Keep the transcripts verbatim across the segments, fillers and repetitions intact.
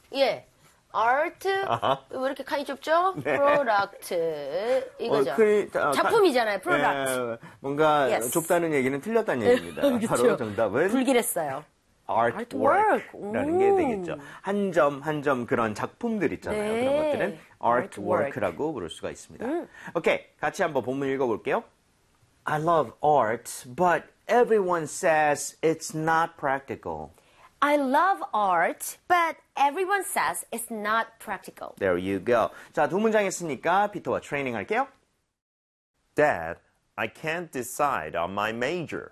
예. art, 아하. 왜 이렇게 칸이 좁죠? 네. product, 이거죠. 어, 그, 어, 작품이잖아요, product. 예, 뭔가 Yes. 좁다는 얘기는 틀렸다는 얘기입니다. 그렇죠. 바로 정답은 불길했어요. artwork라는 게 오. 되겠죠. 한 점 한 점 그런 작품들 있잖아요. 네. 그런 것들은 artwork. artwork라고 부를 수가 있습니다. 음. 오케이, 같이 한번 본문 읽어볼게요. I love art, but everyone says it's not practical. I love art, but everyone says it's not practical. There you go. 자, 두 문장 했으니까 피터와 트레이닝 할게요. Dad, I can't decide on my major.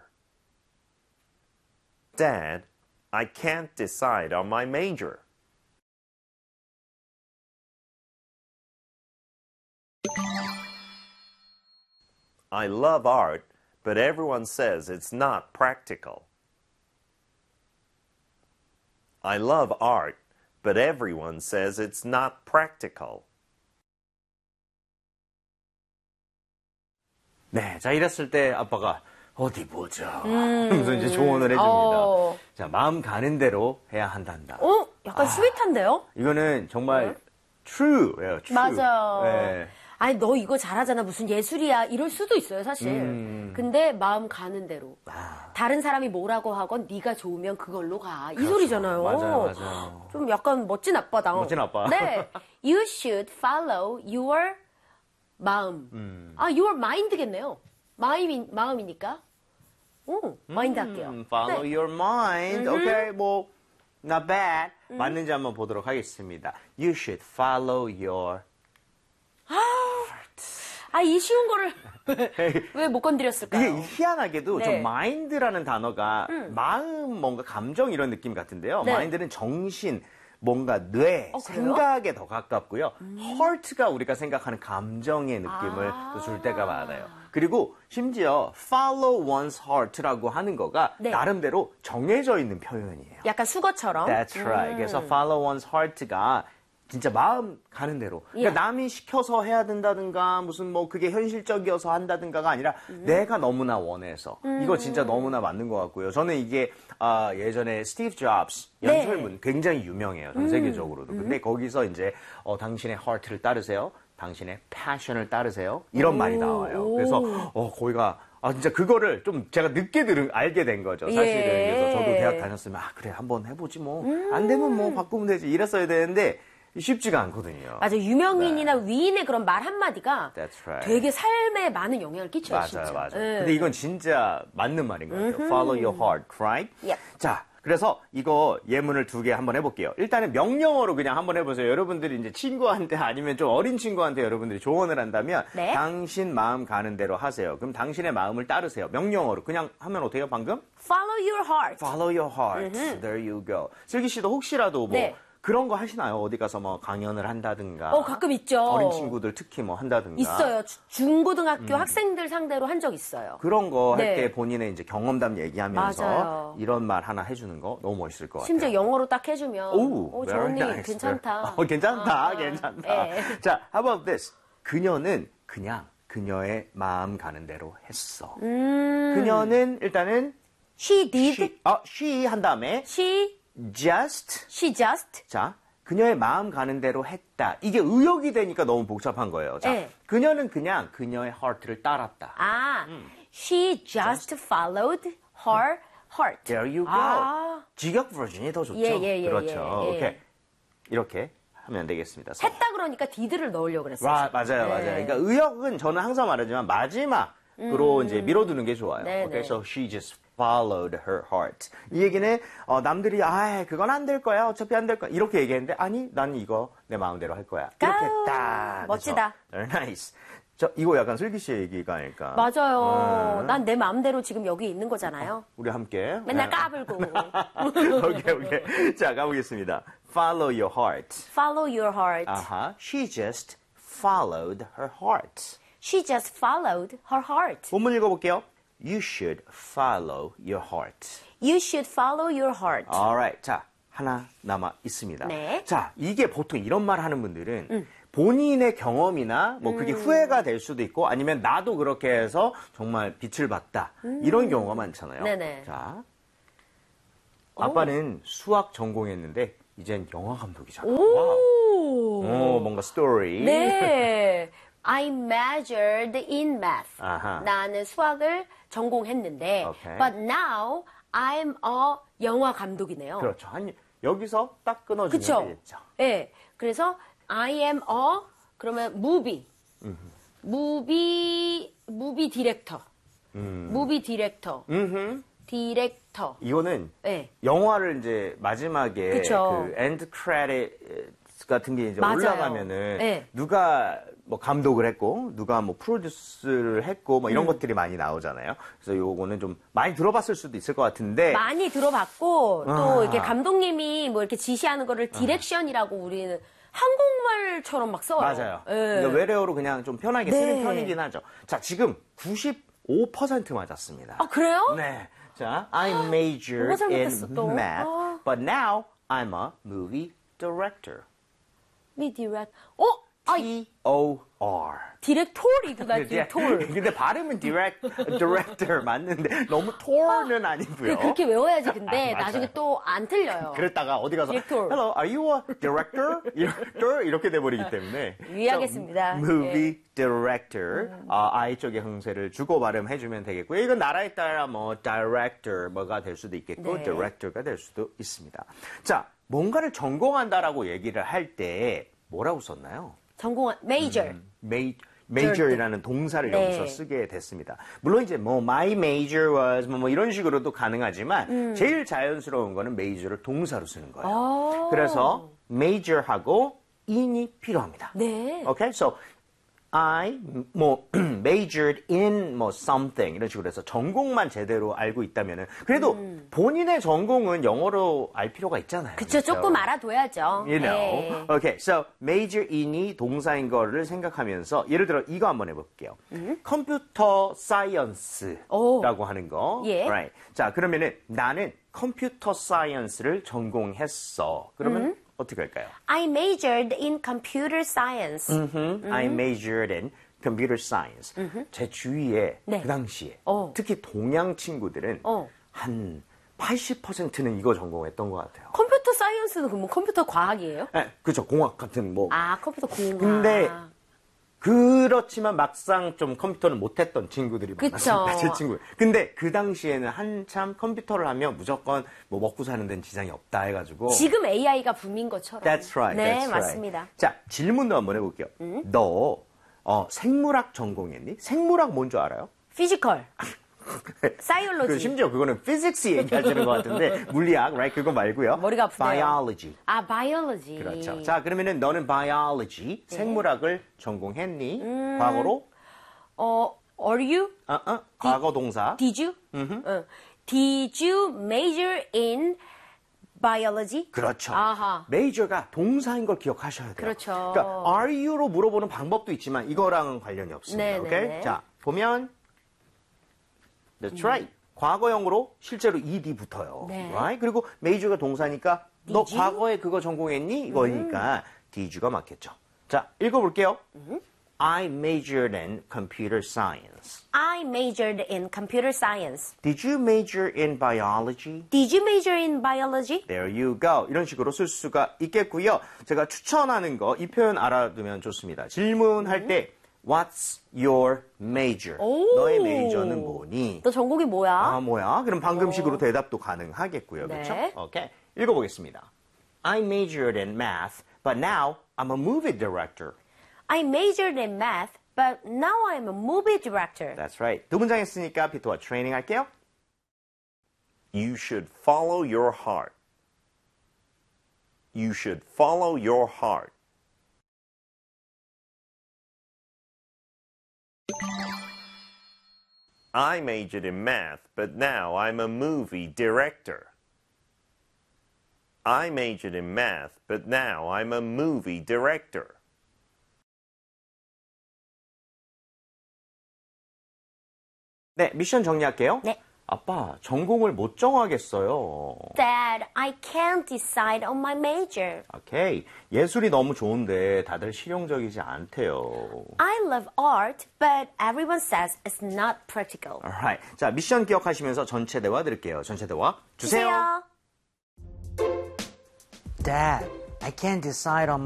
Dad, I can't decide on my major. I love art, but everyone says it's not practical. I love art, but everyone says it's not practical. 네, 자 이랬을 때 아빠가 어디 보자 하면서 이제 조언을 해줍니다. 어. 자, 마음 가는 대로 해야 한단다. 어? 약간 스윗한데요? 이거는 정말 true예요. true. 맞아요. 네. 아니 너 이거 잘하잖아 무슨 예술이야 이럴 수도 있어요 사실. 음. 근데 마음 가는 대로. 아. 다른 사람이 뭐라고 하건 네가 좋으면 그걸로 가. 이 소리잖아요. 맞아요, 맞아요. 좀 약간 멋진 아빠다. 멋진 아빠. 네. You should follow your 마음. 음. 아, your mind겠네요. 마음이, 마음이니까. 오, 마인드 할게요. 음, follow 네. your mind. 오케이, 뭐 not bad. 맞는지 한번 보도록 하겠습니다. You should follow your 아, 이 쉬운 거를 왜 못 건드렸을까요? 이게 희한하게도 네. 저 mind라는 단어가 마음, 뭔가 감정 이런 느낌 같은데요. 네. mind는 정신, 뭔가 뇌, 어, 그래요? 생각에 더 가깝고요. heart가 우리가 생각하는 감정의 느낌을 아. 또 줄 때가 많아요. 그리고 심지어 follow one's heart라고 하는 거가 네. 나름대로 정해져 있는 표현이에요. 약간 수거처럼. That's right. 그래서 follow one's heart가 진짜 마음 가는 대로. 그러니까 예. 남이 시켜서 해야 된다든가 무슨 뭐 그게 현실적이어서 한다든가가 아니라 내가 너무나 원해서. 이거 진짜 너무나 맞는 것 같고요. 저는 이게 아, 예전에 스티브 잡스 네. 연설문 굉장히 유명해요. 전 세계적으로도. 근데 거기서 이제 어, 당신의 heart를 따르세요. 당신의 passion을 따르세요. 이런 말이 나와요. 그래서 어, 거기가 아 진짜 그거를 좀 제가 늦게 들은 알게 된 거죠. 사실은. 예. 그래서 저도 대학 다녔으면 아 그래 한번 해보지 뭐. 안 되면 뭐 바꾸면 되지. 이랬어야 되는데 쉽지가 않거든요. 맞아 유명인이나 위인의 그런 말 한마디가 That's right. 되게 삶에 많은 영향을 끼쳐요, 맞아요, 진짜. 맞아요. 예. 근데 이건 진짜 맞는 말인 것 같아요. Follow your heart, right? Yep. 자, 그래서 이거 예문을 두 개 한번 해볼게요. 일단은 명령어로 그냥 한번 해보세요. 여러분들이 이제 친구한테 아니면 좀 어린 친구한테 여러분들이 조언을 한다면 네. 당신 마음 가는 대로 하세요. 그럼 당신의 마음을 따르세요. 명령어로 그냥 하면 어떻게 해요, 방금? Follow your heart. Follow your heart. There you go. 슬기 씨도 혹시라도 뭐 네. 그런 거 하시나요? 어디 가서 뭐 강연을 한다든가. 어, 가끔 있죠. 어린 친구들 특히 뭐 한다든가. 있어요. 주- 중고등학교 학생들 상대로 한 적 있어요. 그런 거 할 네. 때 본인의 이제 경험담 얘기하면서 맞아요. 이런 말 하나 해주는 거 너무 멋있을 것 같아요. 심지어 영어로 딱 해주면 오, 어, 저 very 언니 nice. 괜찮다. 어, 괜찮다, 아, 괜찮다. 예. 자, how about this? 그녀는 그냥 그녀의 마음 가는 대로 했어. 음, 그녀는 일단은 she did, she, 어, she 한 다음에 she, just she just. 자, 그녀의 마음 가는 대로 했다. 이게 의역이 되니까 너무 복잡한 거예요. 자, 네. 그녀는 그냥 그녀의 heart를 따랐다. 아, she just followed her heart. There you go. 아. 직역 버전이 더 좋죠. 예, 예, 예, 그렇죠. 예, 예. 오케이. 이렇게 하면 되겠습니다. 했다 그러니까 did를 넣으려고 그랬어요. 와, 맞아요, 네. 맞아요. 그러니까 의역은 저는 항상 말하지만 마지막으로 이제 밀어두는 게 좋아요. 음. 네, 오케이, 네. so she just followed her heart. 이 얘기는 어, 남들이 아, 그건 안 될 거야. 어차피 안 될 거야. 이렇게 얘기했는데 아니, 나는 이거 내 마음대로 할 거야. 이렇게 아우, 딱. 멋지다. 그래서, very nice. 저 이거 약간 슬기 씨의 얘기가 아닐까. 맞아요. 음. 난 내 마음대로 지금 여기 있는 거잖아요. 우리 함께. 맨날 네. 까불고. 오케이, 오케이. 자, 가보겠습니다. Follow your heart. Follow your heart. 아하. She just followed her heart. She just followed her heart. 본문 읽어볼게요. You should follow your heart. You should follow your heart. Alright. 자, 하나 남아 있습니다. 네. 자, 이게 보통 이런 말 하는 분들은 본인의 경험이나 뭐 그게 후회가 될 수도 있고 아니면 나도 그렇게 해서 정말 빛을 봤다. 이런 경우가 많잖아요. 네네. 자, 아빠는 수학 전공했는데 이젠 영화 감독이잖아. 와우. 오, 뭔가 스토리. 네. I majored in math. 아하. 나는 수학을 전공했는데, Okay. but now I'm a 영화 감독이네요. 그렇죠. 한, 여기서 딱 끊어주면 그쵸? 되겠죠. 네. 그래서 I am a 그러면 movie. movie movie 디렉터. movie 디렉터. 음흠. 디렉터. 이거는 네. 영화를 이제 마지막에 그쵸. 그 엔드 크레딧 같은 게 이제 맞아요. 올라가면은 네. 누가 뭐 감독을 했고 누가 뭐 프로듀스를 했고 뭐 이런 음. 것들이 많이 나오잖아요. 그래서 요거는 좀 많이 들어봤을 수도 있을 것 같은데 많이 들어봤고 또 아. 이렇게 감독님이 뭐 이렇게 지시하는 거를 디렉션이라고 우리는 한국말처럼 막 써요. 맞아요. 예. 그러니까 외래어로 그냥 좀 편하게 네. 쓰는 편이긴 하죠. 자, 지금 구십오 퍼센트 맞았습니다. 아 그래요? 네. 자, I majored 뭐가 in 잘못했어, 또? math, 아. but now I'm a movie director. 미 디렉. 어? 아 T O R. 디렉토리구나 근데, 디렉토리. 근데 발음은 direct, director 맞는데 너무 tor는 아니고요. 그- 그렇게 외워야지 근데 아, 맞아요. 나중에 또 안 틀려요. 그랬다가 어디 가서 Director. Hello, are you a director? director? 이렇게 돼버리기 때문에 유의하겠습니다. So, movie director 아, I 쪽에 형세를 주고 발음해주면 되겠고요. 이건 나라에 따라 뭐 director 뭐가 될 수도 있겠고 네. director가 될 수도 있습니다. 자, 뭔가를 전공한다라고 얘기를 할 때 뭐라고 썼나요? 전공한 major. Ma- major이라는 동사를 네. 여기서 쓰게 됐습니다. 물론 이제 뭐 my major was 뭐, 뭐 이런 식으로도 가능하지만 제일 자연스러운 거는 major를 동사로 쓰는 거예요. 아. 그래서 major하고 in이 필요합니다. 네. Okay, so I 뭐 majored in 뭐 something 이런 식으로 해서 전공만 제대로 알고 있다면은 그래도 본인의 전공은 영어로 알 필요가 있잖아요. 그쵸, 조금 알아둬야죠. You know. 네. Okay, so major in이 동사인 거를 생각하면서 예를 들어 이거 한번 해볼게요. 컴퓨터 사이언스라고 하는 거. 예. Right. 자, 그러면은 나는 컴퓨터 사이언스를 전공했어. 그러면 어떻게 할까요? I majored in computer science. I majored in computer science. 제 주위에 네. 그 당시에 어. 특히 동양 친구들은 어. 한 팔십 퍼센트는 이거 전공했던 것 같아요. 컴퓨터 사이언스는 그럼 컴퓨터 과학이에요? 네, 그렇죠. 공학 같은 뭐. 아, 컴퓨터 공학. 근데 그렇지만 막상 좀 컴퓨터를 못했던 친구들이 그쵸. 많았습니다. 제 친구. 근데 그 당시에는 한참 컴퓨터를 하면 무조건 뭐 먹고 사는 데는 지장이 없다 해가지고. 지금 에이아이가 붐인 것처럼. That's right. 네, that's 맞습니다. Right. 자, 질문도 한번 해볼게요. 너 어, 생물학 전공했니? 생물학 뭔 줄 알아요? 피지컬. 사이올로지. 그 심지어 그거는 physics 얘기하시는 것 같은데 물리학, right? 그거 말고요. 머리가 아프네요. biology. 아, 바이올로지. 그렇죠. 자, 그러면은 너는 biology, 네. 생물학을 전공했니? 음. 과거로? 어, are you? 어, 어, 과거 동사. Did you? 어. Did you major in biology? 그렇죠. 아하. major가 동사인 걸 기억하셔야 돼요. 그렇죠. 그러니까 are you로 물어보는 방법도 있지만 이거랑은 관련이 없습니다. 네, 오케이? 네, 네. 자, 보면 That's right. 과거형으로 실제로 ed 붙어요. 네. Right? 그리고 major가 동사니까 너 Did you? 과거에 그거 전공했니? 이거니까 did가 맞겠죠. 자, 읽어볼게요. I majored in computer science. I majored in computer science. Did you major in biology? Did you major in biology? There you go. 이런 식으로 쓸 수가 있겠고요. 제가 추천하는 거, 이 표현 알아두면 좋습니다. 질문할 때 What's your major? 오. 너의 메이저는 뭐니? 너 전공이 뭐야? 아, 뭐야? 그럼 방금식으로 대답도 가능하겠고요. 네. 그렇죠? 오케이. 읽어보겠습니다. I majored in math, but now I'm a movie director. I majored in math, but now I'm a movie director. That's right. 두 문장 했으니까 피토와 트레이닝 할게요. You should follow your heart. You should follow your heart. I majored in math, but now I'm a movie director. I majored in math, but now I'm a movie director. 네, 미션 정리할게요. 네. 아빠, 전공을 못 정하겠어요. Dad, I can't decide on my major. 오케이. 예술이 너무 좋은데 다들 실용적이지 않대요. I love art, but everyone says it's not practical. Alright. 자, 미션 기억하시면서 전체 대화 들을게요. 전체 대화 주세요. Dad, I can't decide on